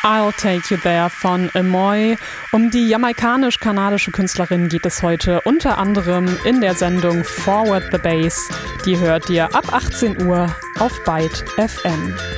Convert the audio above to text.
I'll Take You There von Amoy. Um die jamaikanisch-kanadische Künstlerin geht es heute unter anderem in der Sendung Forward the Bass. Die hört ihr ab 18 Uhr auf Byte FM.